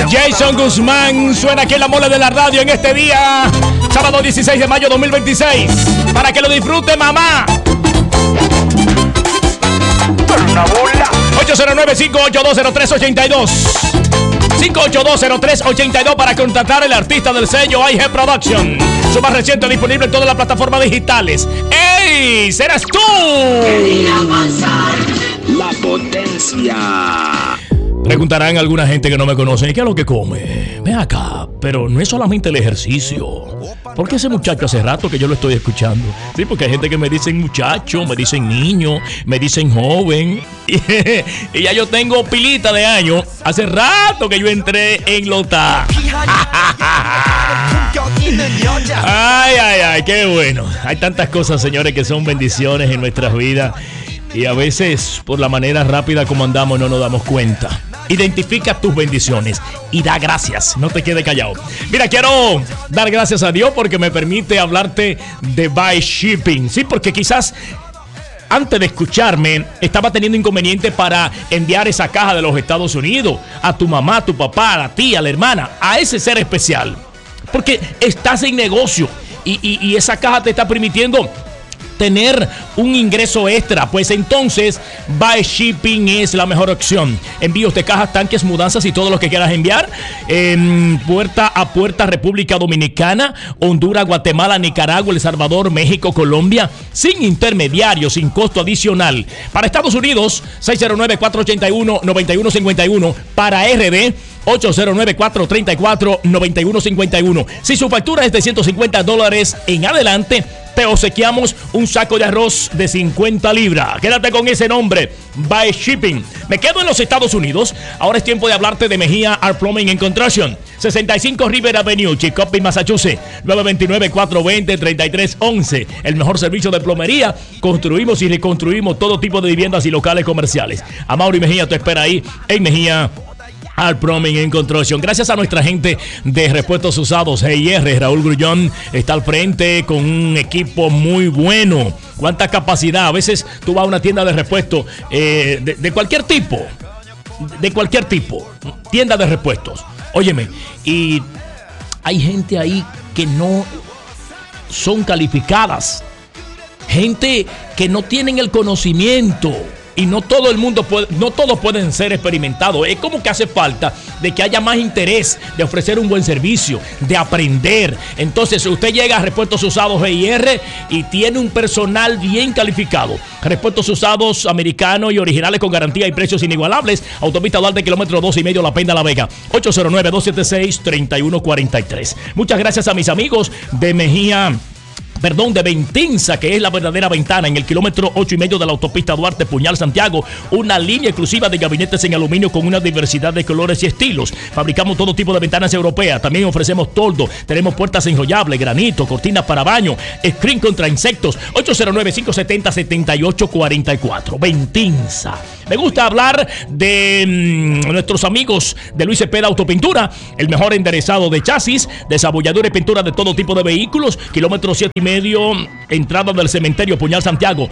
Jason Guzmán suena aquí en la Mole de la Radio en este día, sábado 16 de mayo 2026. Para que lo disfrute, mamá. Una bola. 809-582-0382. 582-0382 para contratar al artista del sello IG Production. Su más reciente disponible en todas las plataformas digitales. ¡Ey! ¡Serás tú! La potencia. Preguntarán a alguna gente que no me conoce, ¿qué es lo que come? Ven acá, pero no es solamente el ejercicio. Porque ese muchacho hace rato que yo lo estoy escuchando. Sí, porque hay gente que me dicen muchacho, me dicen niño, me dicen joven. Y ya yo tengo pilita de años. Hace rato que yo entré en Lota. Ay, qué bueno. Hay tantas cosas, señores, que son bendiciones en nuestras vidas. Y a veces, por la manera rápida como andamos, no nos damos cuenta. Identifica tus bendiciones y da gracias. No te quedes callado. Mira, quiero dar gracias a Dios porque me permite hablarte de Buy Shipping. Sí, porque quizás antes de escucharme estaba teniendo inconveniente para enviar esa caja de los Estados Unidos a tu mamá, a tu papá, a la tía, a la hermana, a ese ser especial. Porque estás en negocio y esa caja te está permitiendo tener un ingreso extra, pues entonces Buy Shipping es la mejor opción. Envíos de cajas, tanques, mudanzas y todo lo que quieras enviar puerta a puerta, República Dominicana, Honduras, Guatemala, Nicaragua, El Salvador, México, Colombia, sin intermediarios, sin costo adicional. Para Estados Unidos, 609-481-9151. Para RD, 809-434-9151. Si su factura es de $150 en adelante, te obsequiamos un saco de arroz de 50 libras. Quédate con ese nombre, Buy Shipping. Me quedo en los Estados Unidos. Ahora es tiempo de hablarte de Mejía Art Plumbing and Construction. 65 River Avenue, Chicopee, Massachusetts. 929-420-3311. El mejor servicio de plomería. Construimos y reconstruimos todo tipo de viviendas y locales comerciales. Amaury Mejía te espera ahí en Mejía Art Plumbing and Construction. Gracias a nuestra gente de repuestos usados GIR, Raúl Grullón está al frente con un equipo muy bueno. Cuánta capacidad. A veces tú vas a una tienda de repuestos de cualquier tipo. De cualquier tipo. Tienda de repuestos. Óyeme, y hay gente ahí que no son calificadas. Gente que no tienen el conocimiento. Y no todo el mundo puede, no todos pueden ser experimentados. Es como que hace falta de que haya más interés de ofrecer un buen servicio, de aprender. Entonces, usted llega a Repuestos Usados GIR y tiene un personal bien calificado. Repuestos usados americanos y originales con garantía y precios inigualables. Autopista Duarte, kilómetro 2,5, La Penda, La Vega. 809-276-3143. Muchas gracias a mis amigos de de Ventinza, que es la verdadera ventana en el kilómetro 8,5 de la autopista Duarte, Puñal, Santiago. Una línea exclusiva de gabinetes en aluminio con una diversidad de colores y estilos. Fabricamos todo tipo de ventanas europeas. También ofrecemos toldo. Tenemos puertas enrollables, granito, cortinas para baño, screen contra insectos. 809-570-7844. Ventinza. Me gusta hablar de nuestros amigos de Luis Cepeda Autopintura, el mejor enderezado de chasis, desabolladura y pintura de todo tipo de vehículos. Kilómetro 7,5, entrada del cementerio Puñal, Santiago.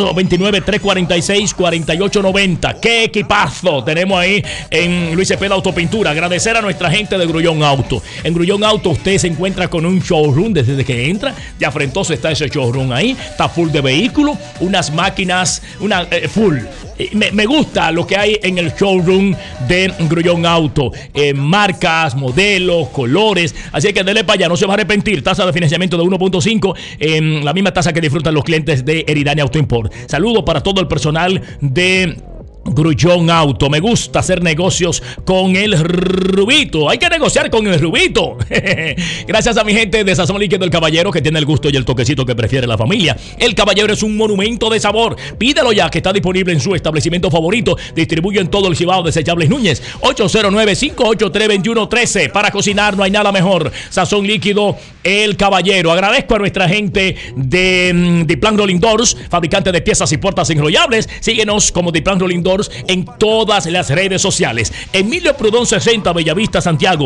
829-346-4890. ¡Qué equipazo tenemos ahí en Luis Cepeda Autopintura! Agradecer a nuestra gente de Grullón Auto. En Grullón Auto usted se encuentra con un showroom desde que entra. De afrentoso está ese showroom ahí. Está full de vehículos, unas máquinas, full. Me gusta lo que hay en el showroom de Grullón Auto. Marcas, modelos, colores. Así que dele para allá, no se va a arrepentir. Tasa de financiamiento de 1.5. La misma tasa que disfrutan los clientes de Eridania Auto Import. Saludos para todo el personal de Grullón Auto. Me gusta hacer negocios con el Rubito. Hay que negociar con el Rubito. Gracias a mi gente de Sazón Líquido El Caballero, que tiene el gusto y el toquecito que prefiere la familia. El Caballero es un monumento de sabor. Pídelo ya, que está disponible en su establecimiento favorito. Distribuye en todo el Cibao Desechables Núñez. 809-583-2113. Para cocinar no hay nada mejor. Sazón Líquido El Caballero. Agradezco a nuestra gente de Diplan Rolling Doors, fabricante de piezas y puertas enrollables. Síguenos como Diplan Rolling Doors en todas las redes sociales. Emilio Prudón 60, Bellavista, Santiago.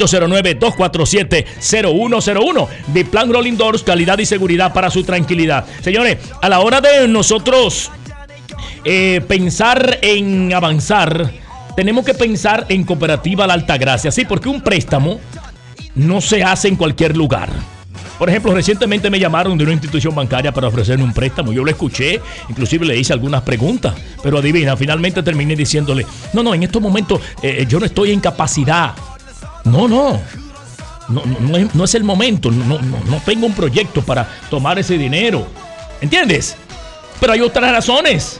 809-247-0101. Diplan Rolling Doors, calidad y seguridad para su tranquilidad. Señores, a la hora de nosotros pensar en avanzar, tenemos que pensar en Cooperativa La Altagracia. Sí, porque un préstamo no se hace en cualquier lugar. Por ejemplo, recientemente me llamaron de una institución bancaria para ofrecerme un préstamo. Yo lo escuché, inclusive le hice algunas preguntas. Pero adivina, finalmente terminé diciéndole, no, en estos momentos yo no estoy en capacidad. No es el momento. No tengo un proyecto para tomar ese dinero. ¿Entiendes? Pero hay otras razones.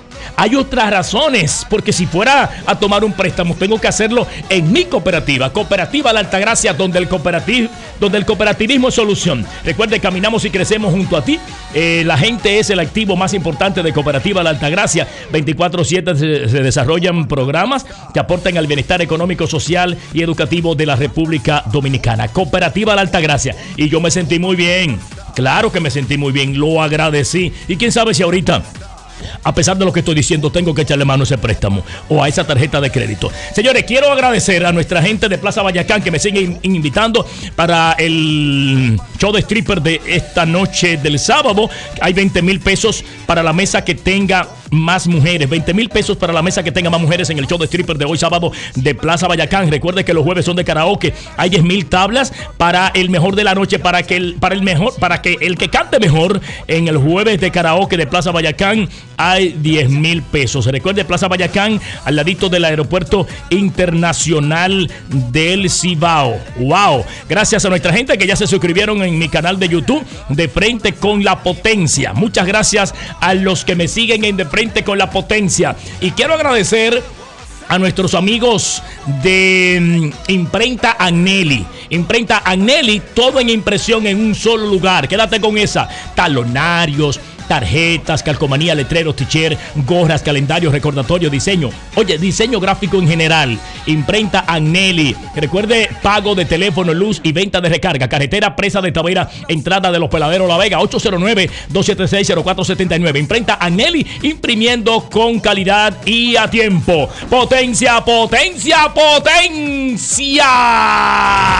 Porque si fuera a tomar un préstamo, tengo que hacerlo en mi cooperativa, Cooperativa La Altagracia, donde el cooperativismo es solución. Recuerde, caminamos y crecemos junto a ti. La gente es el activo más importante de Cooperativa La Altagracia. 24/7 se desarrollan programas que aportan al bienestar económico, social y educativo de la República Dominicana. Cooperativa La Altagracia. Y yo me sentí muy bien. Claro que me sentí muy bien. Lo agradecí. Y quién sabe si ahorita, a pesar de lo que estoy diciendo, tengo que echarle mano a ese préstamo o a esa tarjeta de crédito. Señores, quiero agradecer a nuestra gente de Plaza Bayacán que me siguen invitando para el show de stripper de esta noche del sábado. Hay 20,000 pesos para la mesa que tenga más mujeres. 20,000 pesos para la mesa que tenga más mujeres en el show de stripper de hoy sábado de Plaza Bayacán. Recuerde que los jueves son de karaoke. Hay 10,000 tablas para el mejor de la noche, para que el que cante mejor en el jueves de karaoke de Plaza Bayacán. Hay 10,000 pesos. Recuerde, Plaza Bayacán, al ladito del Aeropuerto Internacional del Cibao. ¡Wow! Gracias a nuestra gente que ya se suscribieron en mi canal de YouTube, De Frente con la Potencia. Muchas gracias a los que me siguen en De Frente con la Potencia. Y quiero agradecer a nuestros amigos de Imprenta Agnelli. Imprenta Agnelli, todo en impresión en un solo lugar. Quédate con esa. Talonarios, tarjetas, calcomanía, letreros, t-shirt, gorras, calendarios, recordatorios, diseño. Oye, diseño gráfico en general. Imprenta Agnelli. Recuerde, pago de teléfono, luz y venta de recarga. Carretera Presa de Tavera, entrada de Los Peladeros La Vega, 809-276-0479. Imprenta Agnelli, imprimiendo con calidad y a tiempo. Potencia, potencia, potencia.